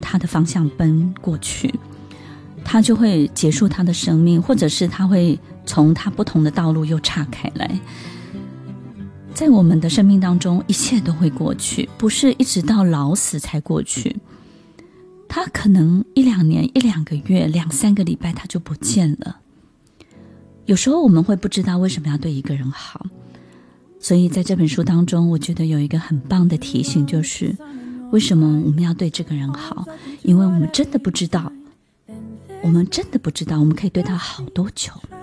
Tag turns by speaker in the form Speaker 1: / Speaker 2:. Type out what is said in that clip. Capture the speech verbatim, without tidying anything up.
Speaker 1: 他的方向奔过去，他就会结束他的生命，或者是他会从他不同的道路又岔开来。在我们的生命当中，一切都会过去，不是一直到老死才过去，他可能一两年、一两个月、两三个礼拜他就不见了。有时候我们会不知道为什么要对一个人好，所以在这本书当中，我觉得有一个很棒的提醒，就是为什么我们要对这个人好，因为我们真的不知道我们真的不知道我们可以对他好多久。